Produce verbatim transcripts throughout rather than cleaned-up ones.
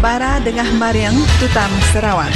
Bara Dengah Mariang Tutam Sarawak.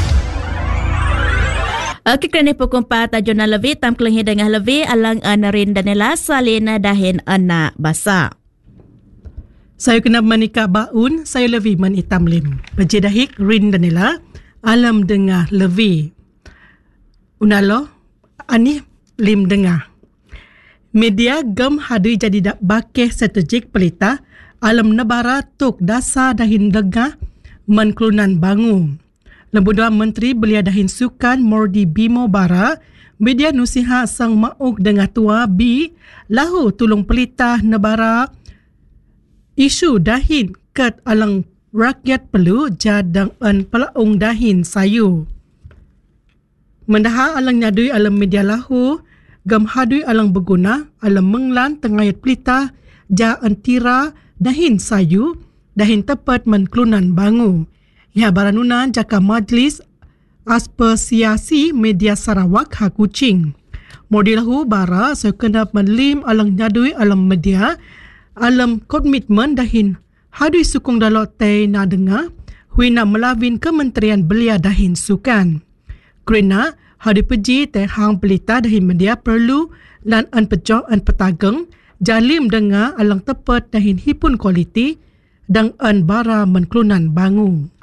Okey, kerana pukul empat tajuna lebih tam kelenghi dengah lebih alang anarin danela salina dahin anak basa. Saya kena menikah baun, saya lebih menitam lim. Berjedahik rin danela alam dengah lebih. Unalo ani lim dengah. Media gem hadui jadi dak bakeh strategik pelita alam nebara tuk dasa dahin dengah menklunan bangu. Lembudua Menteri Belia Dahin Sukan Mordi Bimo Bara, media nusiha sang mauk dengan tua B, lahu tulung pelita nebara isu dahin ket alang rakyat perlu jadang en pelaung dahin sayu. Mendaha alang nyadui alam media lahu, gam hadui alang berguna, alang menglan tengayat pelita ja entira dahin sayu, dahin tepat menklunan bangu. Ya baranunan jaka Majlis Asosiasi Media Sarawak ha Kuching. Modilahu bara saya kena menlim alang nyadui alam media alam komitmen dahin hadui sukung dalot tei na dengar huina melawin Kementerian Belia Dahin Sukan. Kerana hadui peji teh hang pelita dahin media perlu lan an pecok an petageng jalim dengar alang tepat dahin hipun kualiti dan an bara menklunan bangu.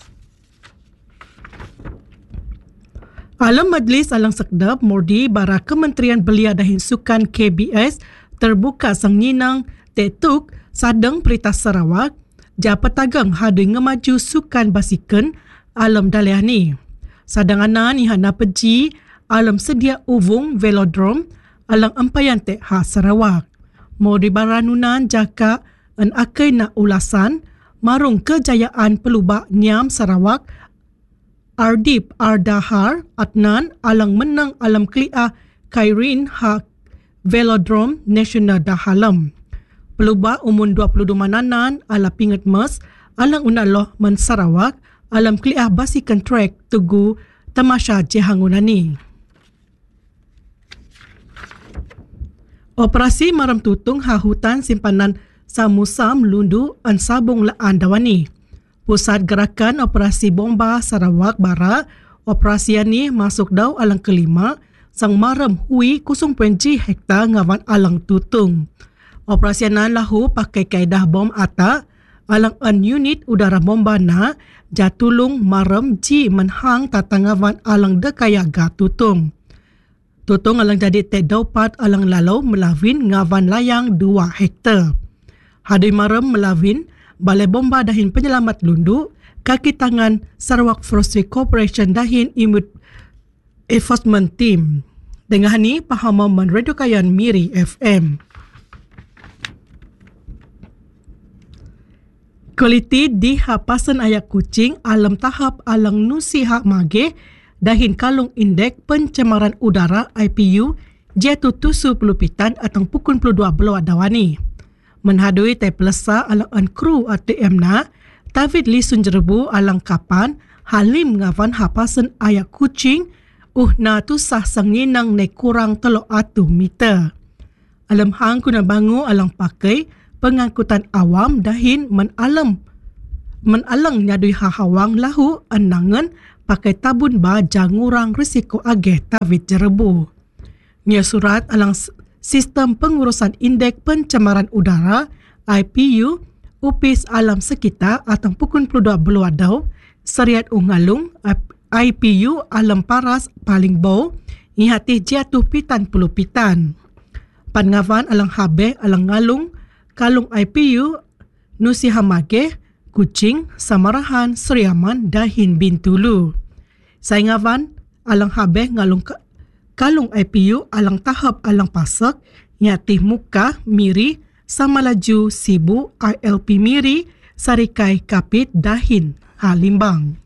Alam Majlis Alang Sekdap Mordi bara Kementerian Belia Dahin Sukan K B S terbuka sang nyinang tetuk sadeng Perintah Sarawak ja petageng hadui ngemaju sukan basiken alam daliah ni. Sadangana ni hana peji alam sedia uvung velodrome alang empayan te ha Sarawak. Mordi bara nunan jaka en akai na ulasan marung kejayaan pelubak Nyam Sarawak Ardip Ardahar Adnan alang menang alam kliah Kairin ha Velodrome Nasional Dahalam. Pelubak umur dua puluh dua mananan ala pingat mes alang unaloh men Sarawak alam kliah basikan track tugu tamasya jehangunani. Operasi maram tutung ha hutan simpanan Samusam Lundu an sabung laan dawani. Pusat Gerakan Operasi Bomba Sarawak Bara, operasi ini masuk daw alang kelima, sang maram hui kusung penji hektar ngawan alang tutung. Operasi nan lahu pakai kaedah bom ata, alang an unit udara bomba na, jatulung maram ji menhang tatangawan alang dekaya ga tutung. Tutung alang jadi te daupat alang lalau melawin ngawan layang dua hektar. Hadui maram melawin, Balai Bomba Dahin Penyelamat Lundu, kaki tangan Sarawak Forestry Corporation Dahin Imut Enforcement Team. Dengan ini, pahaman Radio Kayan Miri F M. Kualiti di hapasan ayak kucing alam tahap alang nusi hak mage dahin kalung indeks pencemaran udara I P U jatuh tusu pelupitan atau pukul puluh dua belau adawani. Menhadui te pelesa alang an kru A T M na, David Lee Sunjerbu alang kapan, halim ngawan hapasan ayak kucing, uh na tu sah sang nginang ne kurang telok atu meter. Alam hang kuna bangu alang pakai, pengangkutan awam dahin menalam, menalang nyadui hahawang lahu anangan pakai tabun ba jangurang risiko ageh David Jerebu. Nya surat alang Sistem Pengurusan Indeks Pencemaran Udara I P U Upis Alam Sekitar atau pukul puluh dua beluadau Seriat Ungalung I P U Alam Paras Paling Bau ihati jatuh pitan puluh pitan. Pangawan alang habe alang ngalung kalung I P U Nusi Hamage Kucing Samarahan Seriaman Dahin Bintulu. Saingawan alang habe ngalung kalung I P U alang tahap alang pasak nyatih muka miri sama laju sibu I L P miri sarikai kapit dahin halimbang.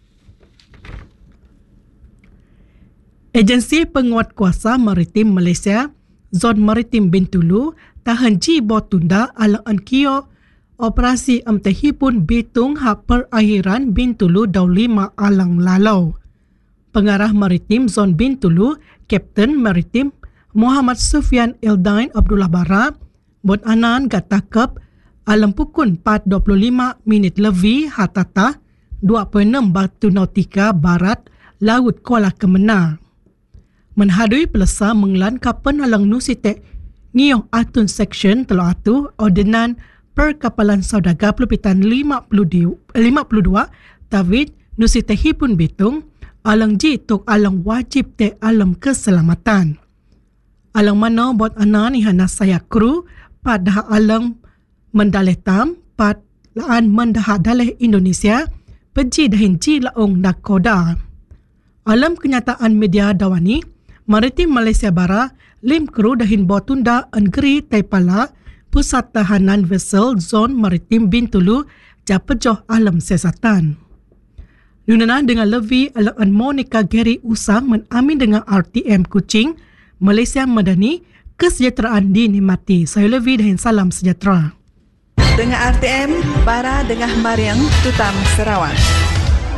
Agensi Penguatkuasa Maritim Malaysia Zon Maritim Bintulu tahan ji botunda alang ankio operasi amtehipun bitung hak perakhiran Bintulu daw lima alang lalau. Pengarah Maritim Zon Bintulu Kapten Maritim Muhammad Sufyan Eldain Abdullah Bara, Bot Anan Gatakap alam pukul empat dua puluh lima minit lebih hatata dua puluh enam Batu Nautika Barat Laut Kuala Kemenang. Menhadui pelasa menglan kapan alang nusitek ngiyong atun seksyen telo atu ordinan perkapalan saudagar pelupitan lima puluh dua tawid nusitek hipun bitung alang jituk alang wajib te alam keselamatan. Alang mana buat anak ni hana saya kru pada alang mendalih tam pat laan mendah dalih Indonesia peji dahin ji laung nakoda. Alam kenyataan media dawani Maritim Malaysia Bara lim kru dahin botunda Negeri Taipala Pusat Tahanan Vessel Zon Maritim Bintulu Japejoh Alam Siasatan. Nunana dengan lebih alang Monica Gary Usang menamin dengan R T M Kuching Malaysia Madani kesejahteraan dinikmati. Saya lebih dahin salam sejahtera. Dengan R T M, Bara Dengah Mariang Tutam Sarawak.